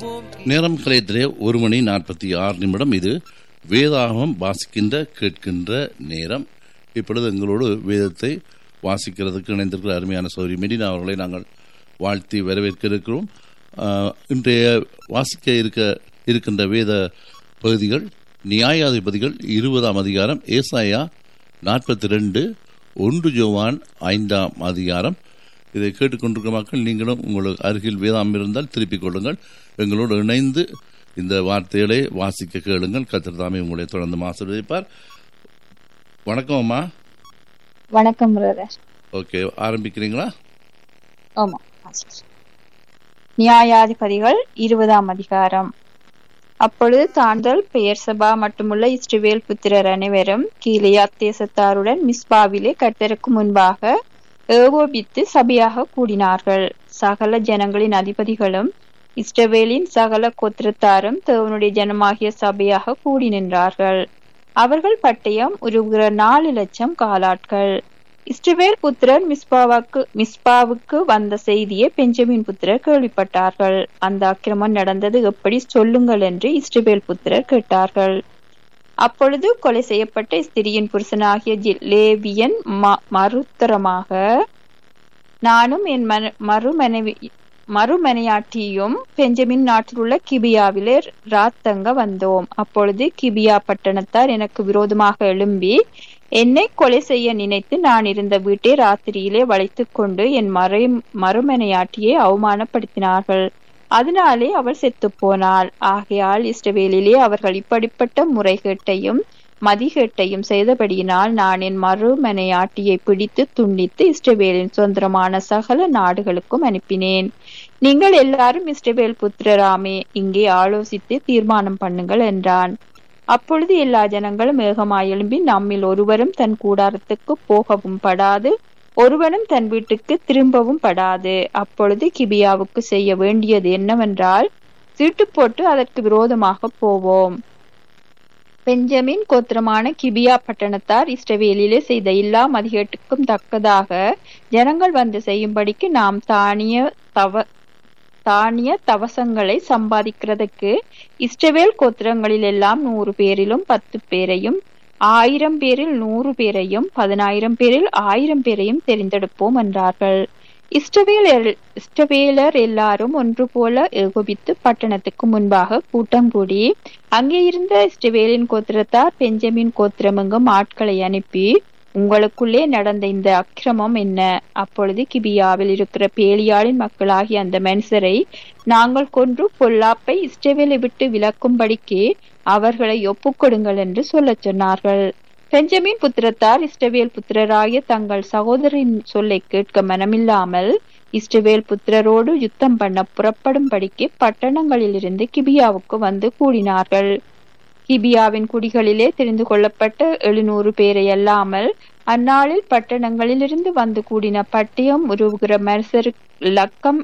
நேரம் கலையத்திலே 1:46 இது வேதாகமம் வாசிக்கின்ற கேட்கின்ற நேரம். இப்பொழுது எங்களோடு வேதத்தை வாசிக்கிறதுக்கு இணைந்திருக்கிற அருமையான சௌரி மெடினா அவர்களை நாங்கள் வாழ்த்தி வரவேற்க இருக்கிறோம். இன்றைய வாசிக்க இருக்கின்ற வேத பகுதிகள் நியாயாதிபதிகள் 20ஆம் அதிகாரம், ஏசாயா 42, 1 யோவான் 5ஆம் அதிகாரம். இதை கேட்டுக்கொண்டிருக்கிற மக்கள், நீங்களும் உங்களுக்கு அருகில் வேதாம் இருந்தால் திருப்பிக் கொள்ளுங்கள். எங்களோடு இணைந்து இந்த வார்த்தைகளை வாசிக்க கேளுங்கள். கர்த்தர் தாமே உங்களை தொடர்ந்து ஆசீர்வதிப்பார். வணக்கம் அம்மா. வணக்கம் பிரதர். ஓகே, ஆரம்பிக்கிறீங்களா? ஆமா. நியாயாதிபதிகள் 20ஆம் அதிகாரம். அப்பொழுது தாண்டல் பெயர்சபா மட்டுமுள்ள இஸ்ரவேல் புத்திரர் அனைவரும் கீலேயாத் தேசத்தாருடன் மிஸ்பாவிலே கர்த்தருக்கு முன்பாக ஏகோபித்து சபையாக கூடினார்கள். சகல ஜனங்களின் அதிபதிகளும் இஸ்ரவேலின் சகல கோத்திரத்தாரும் தேவனுடைய ஜனமாகிய சபையாக கூடி நின்றார்கள். அவர்கள் பட்டயம் உருவுகிற 4,00,000 காலாட்கள். இஸ்ரவேல் புத்திரர் மிஸ்பாவுக்கு வந்த செய்தியை பெஞ்சமின் புத்திரர் கேள்விப்பட்டார்கள். அந்த அக்கிரமம் நடந்தது எப்படி சொல்லுங்கள் என்று இஸ்ரவேல் புத்திரர் கேட்டார்கள். அப்பொழுது கொலை செய்யப்பட்ட ஸ்திரியின் புருஷனாகிய லேவியன் மறுத்தரமாக, நானும் என் மறுமனையாட்டியும் பெஞ்சமின் நாட்டில் உள்ள கிபியாவிலே ராத்தங்க வந்தோம். அப்பொழுது கிபியா பட்டணத்தார் எனக்கு விரோதமாக எழும்பி என்னை கொலை செய்ய நினைத்து நான் இருந்த வீட்டை ராத்திரியிலே வளைத்துக் கொண்டு என் மறுமனையாட்டியை அவமானப்படுத்தினார்கள். அதனாலே அவள் செத்து போனாள். ஆகையால் இஸ்ரவேலிலே அவர்கள் இப்படிப்பட்ட முறைகேட்டையும் மதிகேட்டையும் செய்தபடியினால் நான் என் மறுமனையாட்டியை பிடித்து துண்டித்து இஸ்ரவேலின் சுதந்திரமான சகல நாடுகளுக்கும் அனுப்பினேன். நீங்கள் எல்லாரும் இஸ்ரவேல் புத்திரராமே, இங்கே ஆலோசித்து தீர்மானம் பண்ணுங்கள் என்றான். அப்பொழுது எல்லா ஜனங்களும் ஏகமாய் எழும்பி, நம்மில் ஒருவரும் தன் கூடாரத்துக்கு போகவும் படாது, ஒருவனும் தன் வீட்டுக்கு திரும்பவும் படாது. அப்பொழுது கிபியாவுக்கு செய்ய வேண்டியது என்னவென்றால், சீட்டு போட்டு அதற்கு விரோதமாக போவோம். பெஞ்சமின் கோத்திரமான கிபியா பட்டணத்தார் இஸ்ரவேலிலே செய்த எல்லா மதிகேட்டுக்கும் தக்கதாக ஜனங்கள் வந்து செய்யும்படிக்கு நாம் தானிய தவசங்களை சம்பாதிக்கிறதுக்கு இஸ்ரவேல் கோத்திரங்களில் எல்லாம் 100 பேரிலும் 10 பேரையும், 1000 பேரில் 100 பேரையும், 10,000 பேரில் 1000 பேரையும் தெரிந்தெடுப்போம் என்றார்கள். இஸ்ரவேலர் எல்லாரும் ஒன்று போல ஏகோபித்து பட்டணத்துக்கு முன்பாக கூட்டம் கூடி, அங்கே இருந்த இஸ்ரவேலின் கோத்திரத்தார் பெஞ்சமின் கோத்திரமெங்கும் ஆட்களை அனுப்பி, உங்களுக்குள்ளே நடந்த இந்த அக்கிரமம் என்ன? அப்பொழுது கிபியாவில் இருக்கிற பேலியாளின் மக்களாகிய அந்த மனுஷரை நாங்கள் கொன்று பொல்லாப்பை இஸ்ரவேலை விட்டு விலக்கும்படிக்கு அவர்களை ஒப்புக்கொடுங்கள் என்று சொல்லச் சொன்னார்கள். பெஞ்சமின் புத்திரத்தார் இஸ்ரவேல் புத்திரராகிய தங்கள் சகோதரின் சொல்லை கேட்க மனமில்லாமல் இஸ்ரவேல் புத்திரரோடு யுத்தம் பண்ண புறப்படும்படிக்கு பட்டணங்களிலிருந்து கிபியாவுக்கு வந்து கூடினார்கள். கிபியாவின் குடிகளிலே தெரிந்து கொள்ளப்பட்ட 700 பேரை அல்லாமல் அந்நாளில் பட்டணங்களிலிருந்து வந்து கூடின பட்டயம் உருவுகிற மனுஷர் லக்கம்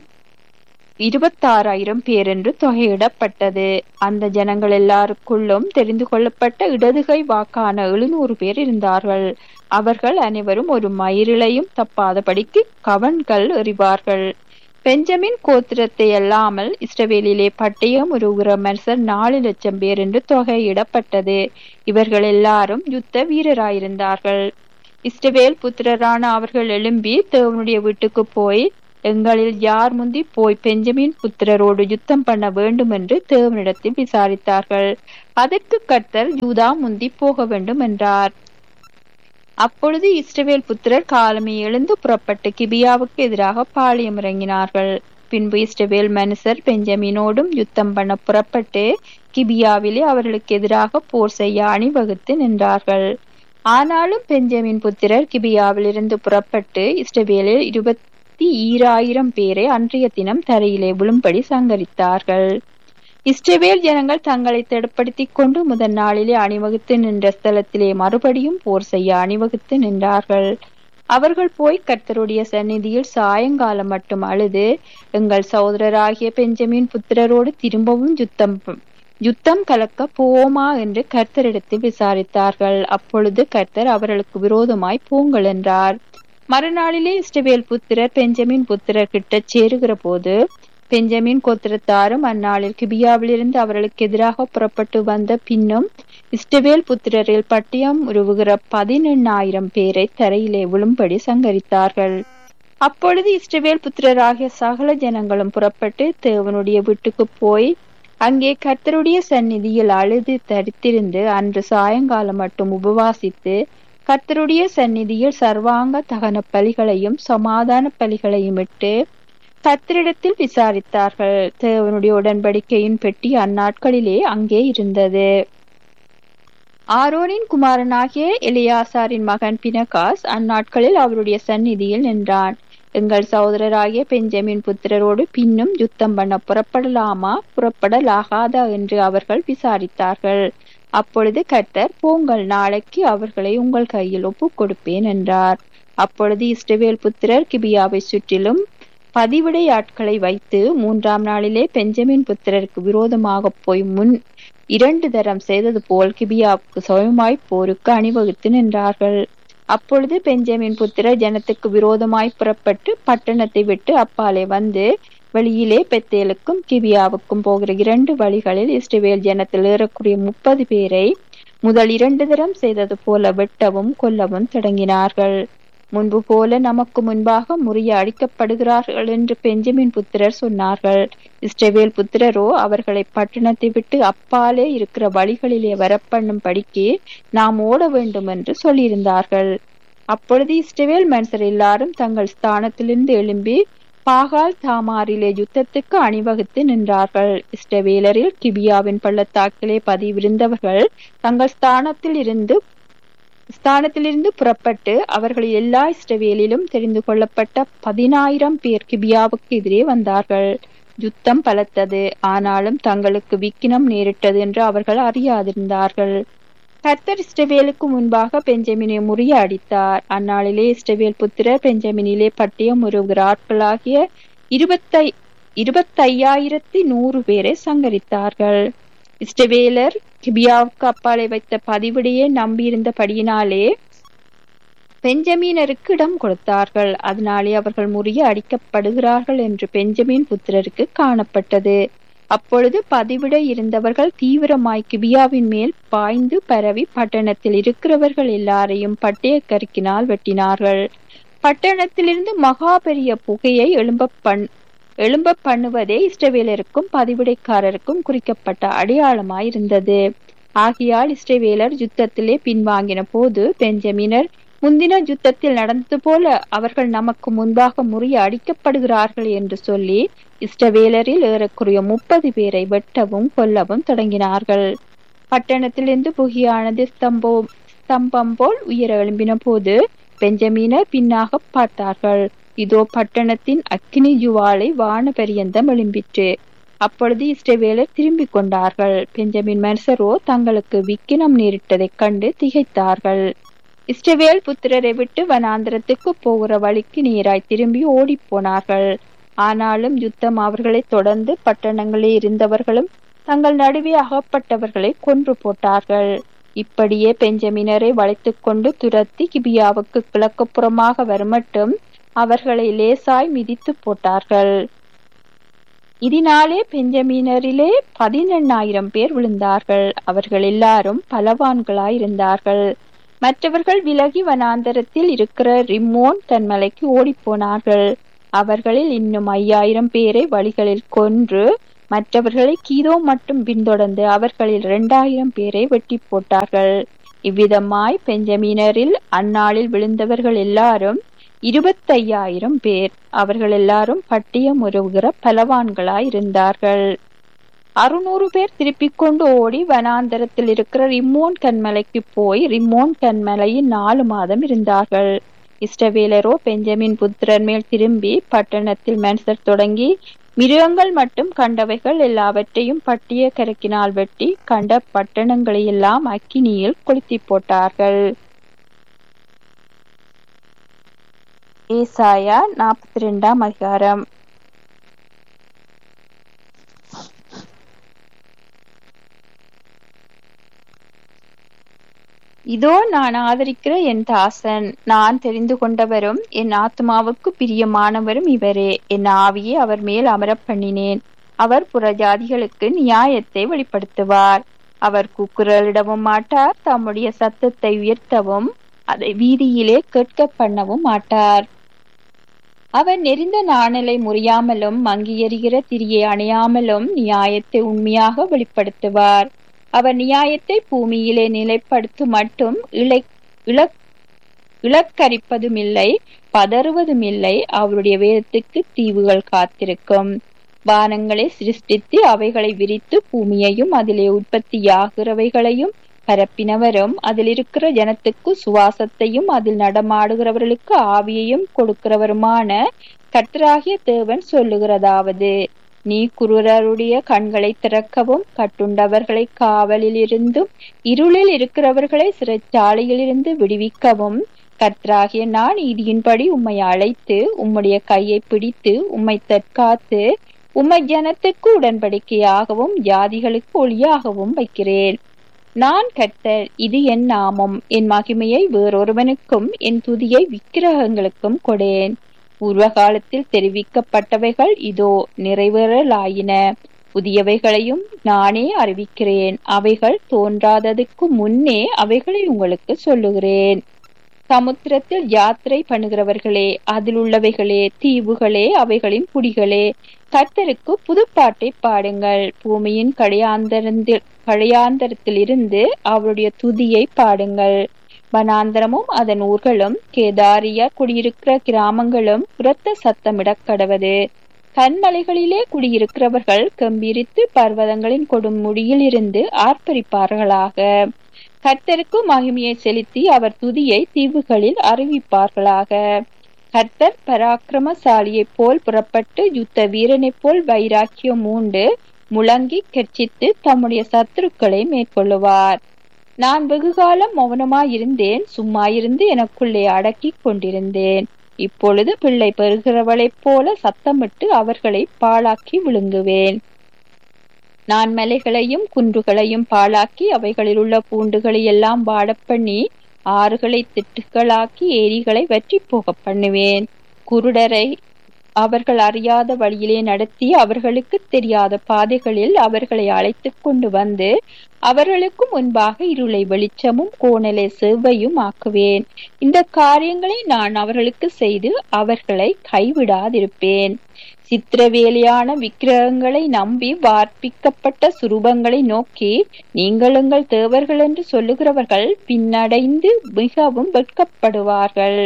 26,000 பேர் என்று தொகையிடப்பட்டது. அந்த ஜனங்கள் எல்லாருக்குள்ளும் தெரிந்து கொள்ளப்பட்ட இடதுகை வாக்கான 700 பேர் இருந்தார்கள். அவர்கள் அனைவரும் ஒரு மயிரிழையும் தப்பாதபடிக்கு கவன்கள் எறிவார்கள். பெஞ்சமின் கோத்திரத்தை அல்லாமல் இஸ்ரவேலிலே பட்டயம் உருவுகிற மனுஷர் 4,00,000 பேர் என்று தொகையிடப்பட்டது. இவர்கள் எல்லாரும் யுத்த வீரராயிருந்தார்கள். இஸ்ரவேல் புத்திரரான அவர்கள் எழும்பி தேவனுடைய வீட்டுக்கு போய், எங்களில் யார் முந்தி போய் பெஞ்சமின் புத்திரரோடு யுத்தம் பண்ண வேண்டும் என்று தேவனிடத்தில் விசாரித்தார்கள். அதற்கு கர்த்தர் யூதா முந்தி போக வேண்டும் என்றார். அப்பொழுது இஸ்ரவேல் புத்திரர் காலமே எழுந்து புறப்பட்டு கிபியாவுக்கு எதிராக பாளையம் இறங்கினார்கள். பின்பு இஸ்ரவேல் மனுஷர் பெஞ்சமினோடும் யுத்தம் பண்ண புறப்பட்டு கிபியாவிலே அவர்களுக்கு எதிராக போர் செய்ய அணிவகுத்து நின்றார்கள். ஆனாலும் பெஞ்சமின் புத்திரர் கிபியாவில் இருந்து புறப்பட்டு இஸ்ரவேலில் 22,000 பேரை அன்றைய தினம் தரையிலே விழும்படி சங்கரித்தார்கள். இஸ்ரவேல் ஜனங்கள் தங்களை திடப்படுத்திக் கொண்டு முதல் நாளிலே அணிவகுத்து நின்ற ஸ்தலத்திலே மறுபடியும் போர் செய்ய அணிவகுத்து நின்றார்கள். அவர்கள் போய் கர்த்தருடைய சந்நிதியில் சாயங்காலம் மட்டும் அழுது, எங்கள் சகோதரராகிய பெஞ்சமின் புத்திரரோடு திரும்பவும் யுத்தம் கலக்க போவோமா என்று கர்த்தரிடத்தில் விசாரித்தார்கள். அப்பொழுது கர்த்தர் அவர்களுக்கு விரோதமாய் போங்கள் என்றார். மறுநாளிலே இஸ்ரவேல் புத்திரர் பெஞ்சமின் புத்திரர் கிட்ட சேருகிற போது பெஞ்சமின் கோத்திரத்தாரும் அந்நாளில் கிபியாவிலிருந்து அவர்களுக்கு எதிராக புறப்பட்டு வந்த பின்னும் இஸ்ரவேல் புத்திரரில் பட்டியம் உருவுகிற 18,000 பேரை தரையிலே விழும்படி சங்கரித்தார்கள். அப்பொழுது இஸ்ரவேல் புத்திரராகிய சகல ஜனங்களும் புறப்பட்டு தேவனுடைய வீட்டுக்கு போய் அங்கே கர்த்தருடைய சந்நிதியில் அழுது தரித்திருந்து அன்று சாயங்காலம் மட்டும் உபவாசித்து கர்த்தருடைய சந்நிதியில் சர்வாங்க தகன பலிகளையும் சமாதான பலிகளையும் இட்டு கர்த்தரிடத்தில் விசாரித்தார்கள். தேவனுடைய உடன்படிக்கையின் பெட்டி அந்நாட்களிலே அங்கே இருந்தது. ஆரோனின் குமாரனாகிய எலியாசாரின் மகன் பினகாஸ் அந்நாட்களில் அவருடைய சந்நிதியில் நின்றான். எங்கள் சகோதரராகிய பெஞ்சமின் புத்திரரோடு பின்னும் யுத்தம் பண்ண புறப்படலாமா புறப்படலாகாதா என்று அவர்கள் விசாரித்தார்கள். அப்பொழுது கர்த்தர், போங்கள், நாளைக்கு அவர்களை உங்கள் கையில் ஒப்புக் கொடுப்பேன் என்றார். அப்பொழுது இஸ்ரவேல் புத்திரர் கிபியாவை சுற்றிலும் பதிவிடை ஆட்களை வைத்து 3ஆம் நாளிலே பெஞ்சமின் புத்திரருக்கு விரோதமாக போய் முன் 2 தரம் செய்தது போல் கிபியாவுக்கு சமமாய் போருக்கு அணிவகுத்து நின்றார்கள். அப்பொழுது பெஞ்சமின் புத்திரர் ஜனத்துக்கு விரோதமாய் புறப்பட்டு பட்டணத்தை விட்டு அப்பாலே வந்து வெளியிலே பெத்தேலுக்கும் கிபியாவுக்கும் போகிற 2 வழிகளில் இஸ்ரவேல் ஜனத்தில் ஏறக்கூடிய 30 பேரை முதல் 2 தரம் செய்தது போல வெட்டவும் கொல்லவும் தொடங்கினார்கள். முன்பு போல நமக்கு முன்பாக முறிய அடிக்கப்படுகிறார்கள் என்று பெஞ்சமின் புத்திரர் சொன்னார்கள். இஸ்ரவேல் புத்திரரோ அவர்களை பட்டணத்தை விட்டு அப்பாலே இருக்கிற வழிகளிலே வரப்பண்ணும் படிக்கு நாம் ஓட வேண்டும் என்று சொல்லியிருந்தார்கள். அப்பொழுது இஸ்ரவேல் மனுஷர் எல்லாரும் தங்கள் ஸ்தானத்திலிருந்து எழும்பி பாகால் தாமாரிலே யுத்தத்துக்கு அணிவகுத்து நின்றார்கள். இஸ்ரவேலரில் கிபியாவின் பள்ளத்தாக்கிலே பதிவிருந்தவர்கள் தங்கள் ஸ்தானத்திலிருந்து புறப்பட்டு அவர்கள் எல்லா இஸ்ரவேலிலும் தெரிந்து கொள்ளப்பட்ட 10,000 பேர் கிபியாவுக்கு எதிரே வந்தார்கள். யுத்தம் பலத்தது, ஆனாலும் தங்களுக்கு விக்கினம் நேரிட்டது என்று அவர்கள் அறியாதிருந்தார்கள். கர்த்தர் இஸ்ரவேலுக்கு முன்பாக பெஞ்சமினை முறிய அடித்தார். அந்நாளிலே இஸ்ரவேல் புத்திரர் பெஞ்சமினிலே பட்டியம் உருவுகிற ஆட்களாகிய 25,100 பேரை சங்கரித்தார்கள். இஸ்ரவேலர் கிபியாவுக்கு அப்பாலே வைத்த பதிவிடையே நம்பியிருந்தபடியினாலே பெஞ்சமீனருக்கு இடம் கொடுத்தார்கள். அதனாலே அவர்கள் முறிய அடிக்கப்படுகிறார்கள் என்று பெஞ்சமின் புத்திரருக்கு காணப்பட்டது. அப்பொழுது பதிவிட இருந்தவர்கள் தீவிரமாய் கிபியாவின் மேல் பாய்ந்து பரவி பட்டணத்தில் இருக்கிறவர்கள் எல்லாரையும் பட்டய கருக்கினால் வெட்டினார்கள். பட்டணத்திலிருந்து மகா பெரிய புகையை எழும்ப பண்ணுவதே இஸ்ரவேலருக்கும் பதிவிடைக்காரருக்கும் குறிக்கப்பட்ட அடையாளமாயிருந்தது. ஆகையால் இஸ்ரவேலர் யுத்தத்திலே பின்வாங்கின போது பெஞ்சமினர் முந்தின யுத்தத்தில் நடந்தது போல அவர்கள் நமக்கு முன்பாக முறிய அடிக்கப்படுகிறார்கள் என்று சொல்லி இஸ்ரவேலரில் ஏறக்குறைய 30 பேரை வெட்டவும் கொல்லவும் தொடங்கினார்கள். பட்டணத்திலிருந்து புகியானது ஸ்தம்பம் போல் உயர எழும்பின போது பெஞ்சமீனர் பின்னாக பார்த்தார்கள். இதோ பட்டணத்தின் அக்கினி ஜுவாலை வான பரியந்தம் எழும்பிற்று. அப்பொழுது இஸ்ரவேலர் திரும்பிக் கொண்டார்கள். பெஞ்சமின் மனுஷரோ தங்களுக்கு விக்கினம் நேரிட்டதைக் கண்டு திகைத்தார்கள். இஸ்ரவேல் புத்திரரை விட்டு வனாந்திரத்துக்கு போகிற வழிக்கு நேராய் திரும்பி ஓடி போனார்கள். ஆனாலும் யுத்தம் அவர்களை தொடர்ந்து பட்டணங்களில் இருந்தவர்களும் தங்கள் நடுவே அகப்பட்டவர்களை கொன்று போட்டார்கள். இப்படியே பெஞ்சமினரை வளைத்துக் கொண்டு துரத்தி கிபியாவுக்கு கிழக்குப்புறமாக வருமட்டும் அவர்களை லேசாய் மிதித்து போட்டார்கள். இதனாலே பெஞ்சமீனரிலே 18,000 பேர் விழுந்தார்கள். அவர்கள் எல்லாரும் பலவான்களாயிருந்தார்கள். மற்றவர்கள் விலகி வனாந்தரத்தில் இருக்கிற ரிம்மோன் தன்மலைக்கு ஓடிப்போனார்கள். அவர்களில் இன்னும் 5,000 பேரை வழிகளில் கொன்று மற்றவர்களை கீதோ மட்டும் பின்தொடர்ந்து அவர்களில் 2,000 பேரை வெட்டி போட்டார்கள். இவ்விதமாய் பெஞ்சமீனரில் அந்நாளில் விழுந்தவர்கள் எல்லாரும் 25,000 பேர். அவர்கள் எல்லாரும் பட்டியம் உருவுகிற பலவான்களாய் இருந்தார்கள். 600 பேர் திருப்பிக் கொண்டு ஓடி வனாந்தரத்தில் இருக்கிற ரிம்மோன் கன்மலைக்கு போய் ரிம்மோன் கன்மலையில் 4 மாதம் இருந்தார்கள். இஸ்ரவேலரோ பெஞ்சமின் புத்திரர் மேல் திரும்பி பட்டணத்தில் மனுஷர் தொடங்கி மிருகங்கள் மட்டும் கண்டவைகள் எல்லாவற்றையும் பட்டிய கரக்கினால் வெட்டி கண்ட பட்டணங்களை எல்லாம் அக்கினியில் கொளுத்தி போட்டார்கள். ஏசாயா 42ஆம் அதிகாரம். இதோ நான் ஆதரிக்கிற என் தாசன், நான் தெரிந்து கொண்டவரும் என் ஆத்மாவுக்கு பிரியமானவரும் இவரே. என் ஆவியை அவர் மேல் அமரப் பண்ணினேன். அவர் புறஜாதிகளுக்கு நியாயத்தை வெளிப்படுத்துவார். அவர் கூக்குரலிடவும் மாட்டார், தம்முடைய சத்தத்தை உயர்த்தவும் அதை வீதியிலே கேட்க பண்ணவும் மாட்டார். அவர் நெறிந்த நாணலை முறியாமலும் மங்கி எறிகிற திரியை அணையாமலும் நியாயத்தை உண்மையாக வெளிப்படுத்துவார். அவர் நியாயத்தை பூமியிலே நிலைப்படுத்தும் மட்டும் இலக்கரிப்பதும் இல்லை, பதறுவதும் இல்லை. அவருடைய வேதத்துக்கு தீவுகள் காத்திருக்கும். வானங்களை சிருஷ்டித்து அவைகளை விரித்து பூமியையும் அதிலே உற்பத்தியாகிறவைகளையும் பரப்பினவரும் அதில் இருக்கிற ஜனத்துக்கு சுவாசத்தையும் அதில் நடமாடுகிறவர்களுக்கு ஆவியையும் கொடுக்கிறவருமான கர்த்தராகிய தேவன் சொல்லுகிறதாவது: நீ குருடருடைய கண்களை திறக்கவும் கட்டுண்டவர்களை காவலில் இருந்தும் இருளில் இருக்கிறவர்களை சிறைச்சாலையிலிருந்து விடுவிக்கவும் கர்த்தராகிய நான் நீதியின்படி உம்மை அழைத்து உம்முடைய கையை பிடித்து உம்மை தற்காத்து உம்மை ஜனத்துக்கு உடன்படிக்கையாகவும் ஜாதிகளுக்கு ஒளியாகவும் வைக்கிறேன். நான் கர்த்தர், இது என் நாமம். என் மகிமையை வேறொருவனுக்கும் என் துதியை விக்கிரகங்களுக்கும் கொடேன். பூர்வ காலத்தில் தெரிவிக்கப்பட்டவைகள் இதோ நிறைவேறலாயின. புதியவைகளையும் நானே அறிவிக்கிறேன். அவைகள் தோன்றாததுக்கு முன்னே அவைகளை உங்களுக்கு சொல்லுகிறேன். சமுத்திரத்தில் யாத்திரை பண்ணுகிறவர்களே, அதில் உள்ளவைகளே, தீவுகளே, அவைகளின் குடிகளே, கர்த்தருக்கு புதுப்பாட்டை பாடுங்கள். பூமியின் கடையாந்தரத்திலிருந்து அவருடைய துதியை பாடுங்கள். வனாந்தரமும் அதன் ஊர்களும் கேதாரியார் குடியிருக்கிற கிராமங்களும் உரத்த சத்தமிடக் கடவது. கண்மலைகளிலே குடியிருக்கிறவர்கள் கம்பீரித்து பர்வதங்களின் கொடுமுடியில் இருந்து ஆர்ப்பரிப்பார்களாக. கர்த்தருக்கு மகிமையை செலுத்தி அவர் துதியை தீவுகளில் அறிவிப்பார்களாக. கர்த்தர் பராக்கிரமசாலியைப் போல் புறப்பட்டு யுத்த வீரனைப் போல் வைராக்கியம் மூண்டு முழங்கி கர்ச்சித்து தம்முடைய சத்துருக்களை மேற்கொள்ளுவார். நான் வெகுகாலம் மௌனமாயிருந்தேன், சும்மாயிருந்து எனக்குள்ளே அடக்கி கொண்டிருந்தேன். இப்பொழுது பிள்ளை பெறுகிறவளைப் போல சத்தமிட்டு அவர்களை பாழாக்கி விழுங்குவேன். நான் மலைகளையும் குன்றுகளையும் பாழாக்கி அவைகளில் உள்ள பூண்டுகளை எல்லாம் வாடப்பண்ணி ஆறுகளை திட்டுகளாக்கி ஏரிகளை வற்றி போக பண்ணுவேன். குருடரை அவர்கள் அறியாத வழியிலே நடத்தி அவர்களுக்கு தெரியாத பாதைகளில் அவர்களை அழைத்து கொண்டு வந்து அவர்களுக்கு முன்பாக இருளை வெளிச்சமும் கோணலை செவ்வையும் ஆக்குவேன். இந்த காரியங்களை நான் அவர்களுக்கு செய்து அவர்களை கைவிடாதிருப்பேன். சித்திரவேலையான விக்கிரகங்களை நம்பி வார்ப்பிக்கப்பட்ட சுரூபங்களை நோக்கி நீங்கள் எங்கள் தேவர்கள் என்று சொல்லுகிறவர்கள் பின்னடைந்து மிகவும் வெட்கப்படுவார்கள்.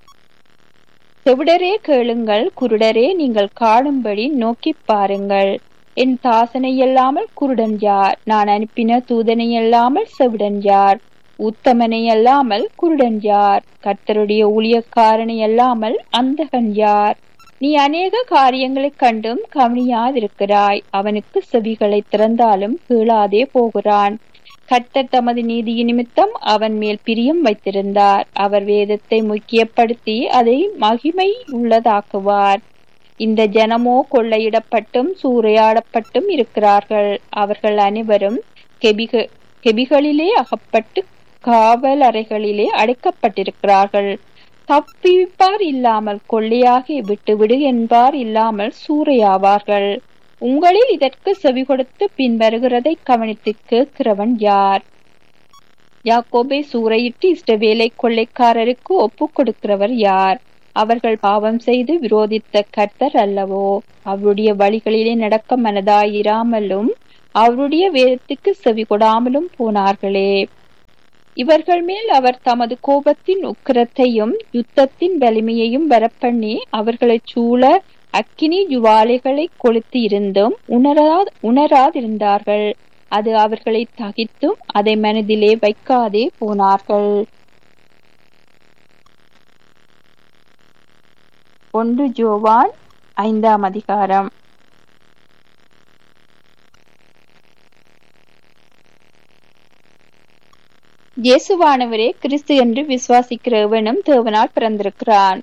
செவிடரே கேளுங்கள், குருடரே நீங்கள் காணும்படி நோக்கி பாருங்கள். என் தாசனை அல்லாமல் குருடன் யார்? நான் அனுப்பின தூதனை அல்லாமல் செவிடன் யார்? உத்தமனை அல்லாமல் குருடன் யார்? கர்த்தருடைய ஊழியக்காரனை அல்லாமல் அந்தகன் யார்? நீ அநேக காரியங்களைக் கண்டும் கவனியாதிருக்கிறாய். அவனுக்கு செவிகளை திறந்தாலும் கேளாதே போகிறான். கர்த்தர் தமது நீதியின் நிமித்தம் அவன் மேல் பிரியம் வைத்திருந்தார். அவர் வேதத்தை முக்கியப்படுத்தி அதை மகிமை உள்ளதாக்குவார். இந்த ஜனமோ கொள்ளையிடப்பட்டும் சூறையாடப்பட்டும் இருக்கிறார்கள். அவர்கள் அனைவரும் கெபிகளிலே அகப்பட்டு காவல் அறைகளிலே அடைக்கப்பட்டிருக்கிறார்கள். தப்பிப்பார் இல்லாமல் கொள்ளையாகி விட்டுவிடு என்பார் இல்லாமல் சூறையாவார்கள். உங்களில் இதற்கு செவி கொடுத்து பின்வருகிறதை கவனித்து கேட்கிறவன் யார்? யாக்கோபை சூறையிட்டு இஸ்ரவேலை கொள்ளைக்காரருக்கு ஒப்பு கொடுக்கிறவர் யார்? அவர்கள் பாவம் செய்து விரோதித்த கர்த்தர் அல்லவோ? அவருடைய வழிகளிலே நடக்க மனதாயிராமலும் அவருடைய வேதத்துக்கு செவி கொடாமலும் போனார்களே. இவர்கள் மேல் அவர் தமது கோபத்தின் உக்கிரத்தையும் யுத்தத்தின் வலிமையையும் வரப்பண்ணி அவர்களைச் சூழ அக்கினி ஜுவாலைகளை கொளுத்தி இருந்தும் உணராதிருந்தார்கள். அது அவர்களை தகித்தும் அதை மனதிலே வைக்காதே போனார்கள். 1 யோவான் 5ஆம் அதிகாரம். இயேசுவானவரே கிறிஸ்து என்று விசுவாசிக்கிற எவனும் தேவனால் பிறந்திருக்கிறான்.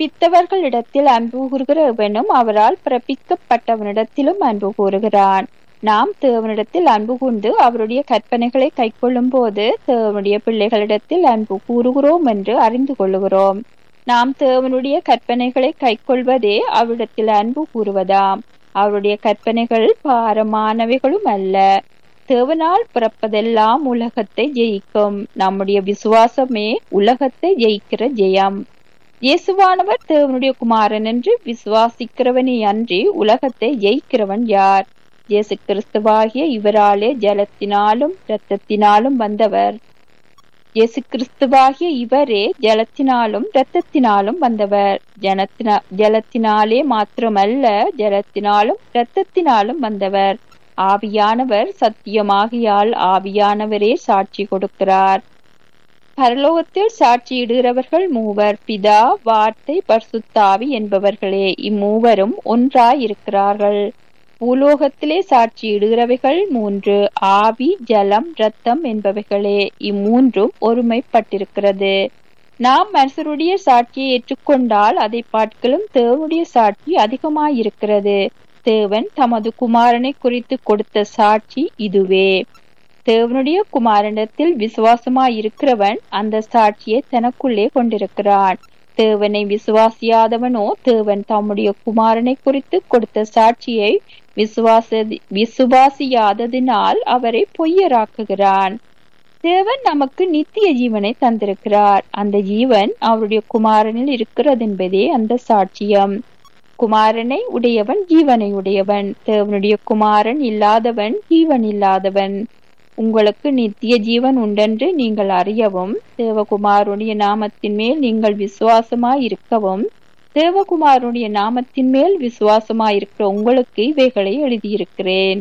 பிறப்பித்தவர்களிடத்தில் அன்பு கூறுகிற எவனும் அவரால் பிறப்பிக்கப்பட்டவனிடத்திலும் அன்பு கூறுகிறான். நாம் தேவனிடத்தில் அன்பு கூர்ந்து அவருடைய கற்பனைகளை கைக்கொள்ளும் போது தேவனுடைய பிள்ளைகளிடத்தில் அன்பு கூறுகிறோம் என்று அறிந்து கொள்ளுகிறோம். நாம் தேவனுடைய கற்பனைகளை கைக்கொள்வதே அவரிடத்தில் அன்பு கூறுவதாம். அவருடைய கற்பனைகள் பாரமானவைகளும் அல்ல. தேவனால் பிறப்பதெல்லாம் உலகத்தை ஜெயிக்கும். நம்முடைய விசுவாசமே உலகத்தை ஜெயிக்கிற ஜெயம். இயேசுவானவர் தேவனுடைய குமாரன் என்று விசுவாசிக்கிறவனே அன்றி உலகத்தை ஜெயிக்கிறவன் யார்? இயேசு கிறிஸ்துவாகிய இவராலே ஜலத்தினாலும் இரத்தத்தினாலும் வந்தவர். இயேசு கிறிஸ்துவாகிய இவரே ஜலத்தினாலும் இரத்தத்தினாலும் வந்தவர். ஜலத்தினாலே மாத்திரமல்ல, ஜலத்தினாலும் இரத்தத்தினாலும் வந்தவர். ஆவியானவர் சத்தியமாகியால் ஆவியானவரே சாட்சி கொடுக்கிறார். பரலோகத்தில் சாட்சியிடுகிறவர்கள் மூவர், பிதா, வார்த்தை, பரிசுத்தாவி என்பவர்களே. இம்மூவரும் ஒன்றாயிருக்கிறார்கள். பூலோகத்திலே சாட்சியிடுகிறவைகள் மூன்று, ஆவி, ஜலம், இரத்தம் என்பவைகளே. இம்மூன்றும் ஒருமைப்பட்டிருக்கிறது. நாம் மனுஷருடைய சாட்சியை ஏற்றுக்கொண்டால் அதை பார்க்கலும் தேவனுடைய சாட்சி அதிகமாயிருக்கிறது. தேவன் தமது குமாரனை குறித்து கொடுத்த சாட்சி இதுவே. தேவனுடைய குமாரனிடத்தில் விசுவாசமாயிருக்கிறவன் அந்த சாட்சியை தனக்குள்ளே கொண்டிருக்கிறான். தேவனை விசுவாசியாதவனோ தேவன் தம்முடைய குமாரனை குறித்து கொடுத்த சாட்சியை விசுவாசியாததினால் அவரை பொய்யராக்குகிறான். தேவன் நமக்கு நித்திய ஜீவனை தந்திருக்கிறார். அந்த ஜீவன் அவருடைய குமாரனில் இருக்கிறது என்பதே அந்த சாட்சியம். குமாரனை உடையவன் ஜீவனை உடையவன். தேவனுடைய குமாரன் இல்லாதவன் ஜீவன் இல்லாதவன். உங்களுக்கு நித்திய ஜீவன் உண்டென்று நீங்கள் அறியவும், தேவகுமாரனுடைய நாமத்தின் மேல் நீங்கள் விசுவாசமாயிருக்கவும், தேவகுமாரனுடைய நாமத்தின் மேல் விசுவாசமாயிருக்கிற உங்களுக்கு இவைகளை எழுதியிருக்கிறேன்.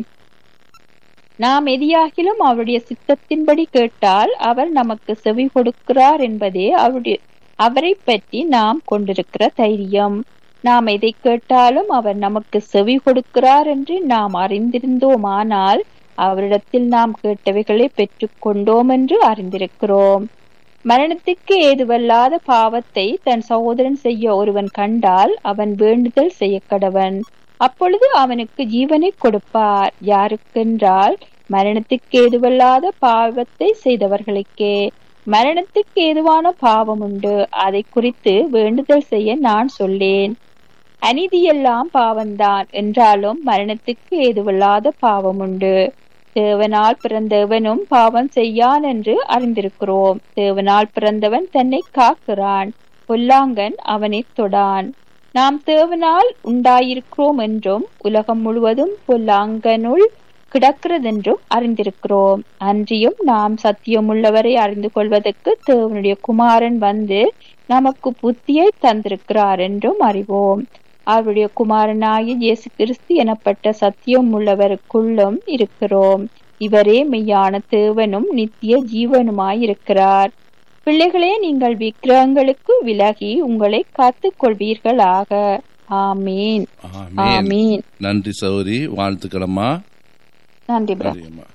நாம் எதியாகிலும் அவருடைய சித்தத்தின்படி கேட்டால் அவர் நமக்கு செவி கொடுக்கிறார் என்பதே அவரை பற்றி நாம் கொண்டிருக்கிற தைரியம். நாம் எதை கேட்டாலும் அவர் நமக்கு செவி கொடுக்கிறார் என்று நாம் அறிந்திருந்தோமானால் அவரிடத்தில் நாம் கேட்டவைகளை பெற்றுக் கொண்டோம் என்று அறிந்திருக்கிறோம். மரணத்துக்கு ஏதுவல்லாத பாவத்தை தன் சகோதரன் செய்ய ஒருவன் கண்டால் அவன் வேண்டுதல் செய்ய கடவன். அப்பொழுது அவனுக்கு ஜீவனை கொடுப்பார். யாருக்கென்றால் மரணத்துக்கு ஏதுவல்லாத பாவத்தை செய்தவர்களுக்கே. மரணத்துக்கு ஏதுவான பாவம் உண்டு, அதை குறித்து வேண்டுதல் செய்ய நான் சொல்லேன். அநீதியெல்லாம் பாவம்தான், என்றாலும் மரணத்துக்கு ஏதுவல்லாத பாவம் உண்டு. தேவனால் பிறந்தவனும் பாவம் செய்யான் என்று அறிந்திருக்கிறோம். தேவனால் பிறந்தவன் தன்னை காக்கிறான், பொல்லாங்கன் அவனை தொடான். நாம் தேவனால் உண்டாயிருக்கிறோம் என்றும் உலகம் முழுவதும் பொல்லாங்கனுள் கிடக்கிறதென்றும் அறிந்திருக்கிறோம். அன்றியும் நாம் சத்தியமுள்ளவரை அறிந்து கொள்வதற்கு தேவனுடைய குமாரன் வந்து நமக்கு புத்தியை தந்திருக்கிறார் என்றும் அறிவோம். அவருடைய குமாரனாகிய இயேசு கிறிஸ்து எனப்பட்ட சத்தியம் உள்ளவருக்குள்ளும் இருக்கிறோம். இவரே மெய்யான தேவனும் நித்திய ஜீவனுமாயிருக்கிறார். பிள்ளைகளே, நீங்கள் விக்கிரகங்களுக்கு விலகி உங்களை காத்துக் கொள்வீர்களாக. ஆமீன். ஆமீன். நன்றி சௌரி, வாழ்த்துக்களம்மா. நன்றி.